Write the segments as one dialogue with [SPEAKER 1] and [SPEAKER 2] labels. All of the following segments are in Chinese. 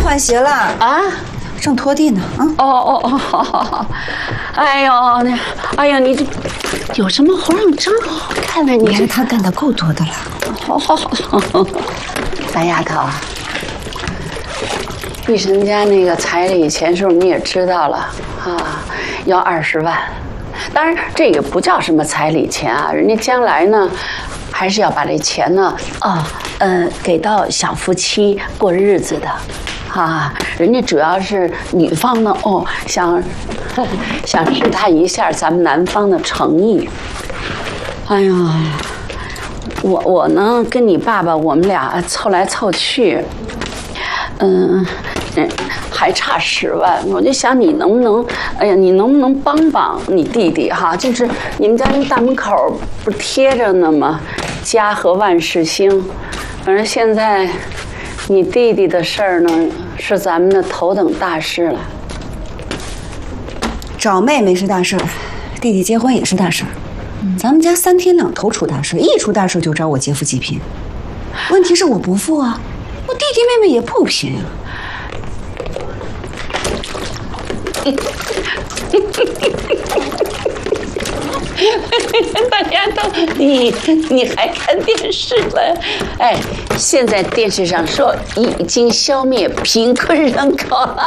[SPEAKER 1] 换鞋了啊？正拖地呢啊！
[SPEAKER 2] 好。哎呦，你这有什么活让真好干呢？
[SPEAKER 1] 你看他干的够多的了。
[SPEAKER 2] 好。白丫头，玉成家那个彩礼钱数你也知道了啊，要20万。当然，这也不叫什么彩礼钱啊，人家将来呢，还是要把这钱呢，给到小夫妻过日子的。啊，人家主要是女方呢，想试探一下咱们男方的诚意。哎呀，我呢跟你爸爸我们俩凑来凑去，还差10万，我就想你能不能，你能不能帮帮你弟弟哈？就是你们家那大门口不贴着呢吗？家和万事兴，反正现在。你弟弟的事儿呢，是咱们的头等大事了。
[SPEAKER 1] 找妹妹是大事儿，弟弟结婚也是大事儿。咱们家3天2头出大事，一出大事就找我姐夫济贫。问题是我不富啊，我弟弟妹妹也不贫啊。
[SPEAKER 2] 大丫头，你还看电视了？哎，现在电视上说已经消灭贫困人口了。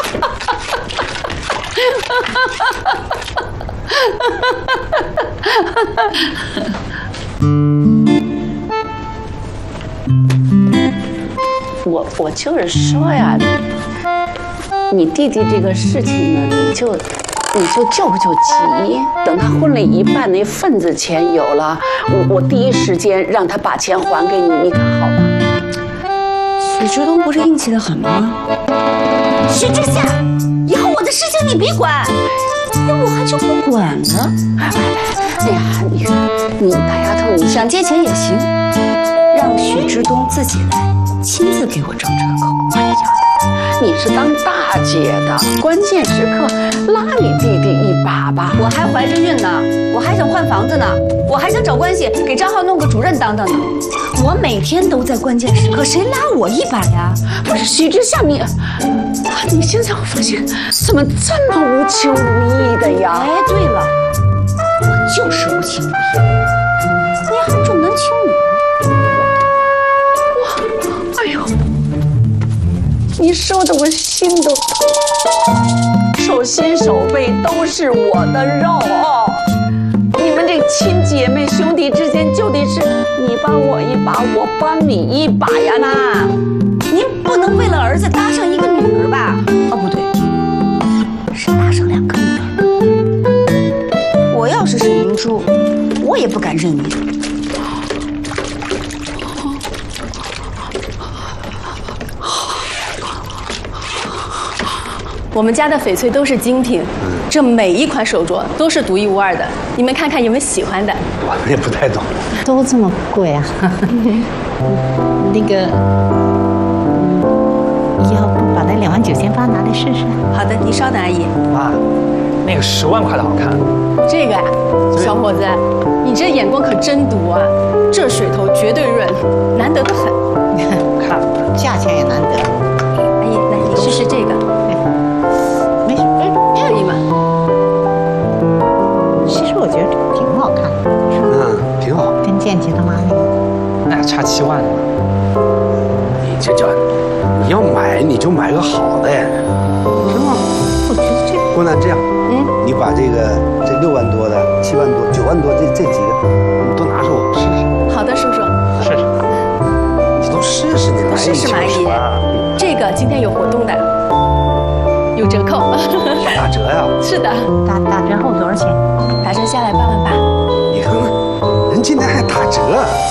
[SPEAKER 2] 我就是说呀，你弟弟这个事情呢，你就救不救急？等他婚礼一办，那份子钱有了，我第一时间让他把钱还给你，你看好吧？
[SPEAKER 1] 许志东不是硬气得很吗？许志夏，以后我的事情你别管，要我还就不管了。
[SPEAKER 2] 哎呀，你大丫头，你
[SPEAKER 1] 想借钱也行，让许志东自己来，亲自给我挣折扣。哎呀！
[SPEAKER 2] 你是当大姐的，关键时刻拉你弟弟一把吧。
[SPEAKER 1] 我还怀着孕呢，我还想换房子呢，我还想找关系给张浩弄个主任当当呢。我每天都在关键时刻，谁拉我一把呀？
[SPEAKER 2] 不是许志夏，你现在我发现怎么这么无情无义的呀？
[SPEAKER 1] 哎，对了，我就是无情无义，你还重男轻女。
[SPEAKER 2] 你说的我心都痛，手心手背都是我的肉。你们这亲姐妹兄弟之间就得是你帮我一把，我帮你一把呀！
[SPEAKER 1] 妈，您不能为了儿子搭上一个女儿吧？哦，不对，是搭上2个女儿。我要是沈明珠，我也不敢认你。
[SPEAKER 3] 我们家的翡翠都是精品，这每一款手镯都是独一无二的。你们看看有没有喜欢的？
[SPEAKER 4] 我们也不太懂，
[SPEAKER 5] 都这么贵啊！那个，要不把那29000八拿来试试？
[SPEAKER 3] 好的，你稍等，阿姨。
[SPEAKER 4] 妈，那个10万块的好看。
[SPEAKER 3] 这个呀，小伙子，你这眼光可真毒啊！这水头绝对润，难得的很。
[SPEAKER 5] 看，价钱也难得。
[SPEAKER 3] 阿姨，来，你试试这个。
[SPEAKER 5] 没事，
[SPEAKER 3] 可以吗？
[SPEAKER 5] 其实我觉得这个挺好看的。
[SPEAKER 4] 挺好。
[SPEAKER 5] 跟建杰他妈那个，
[SPEAKER 4] 那还差7万呢。你这叫，你要买你就买个好的。
[SPEAKER 5] 是吗？我觉得这个。
[SPEAKER 6] 姑娘这样，你把这6万多的、7万多、9万多这几个，你都拿出我试试。
[SPEAKER 3] 好的，叔叔。
[SPEAKER 4] 试试。
[SPEAKER 6] 你都试试，你来
[SPEAKER 3] 试试，阿姨。这个今天有活动的，有折扣。
[SPEAKER 6] 打折呀？
[SPEAKER 3] 是的。
[SPEAKER 5] 打折后多少钱？
[SPEAKER 3] 打折下来8万8。
[SPEAKER 6] 你看看，人今天还打折。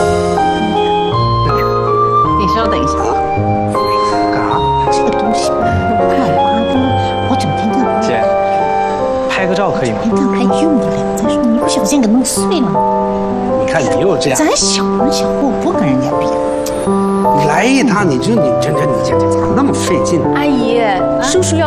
[SPEAKER 5] 你稍等一下啊。
[SPEAKER 6] 干啥？
[SPEAKER 5] 这个东西看我整天这样。
[SPEAKER 4] 姐，拍个照可以吗？
[SPEAKER 5] 这样还用得了？再说你不小心给弄碎了。
[SPEAKER 6] 你看你又这样。
[SPEAKER 5] 咱小门小户不跟人家比。
[SPEAKER 6] 你来一趟，你这咋那么费劲？
[SPEAKER 3] 阿姨，叔叔要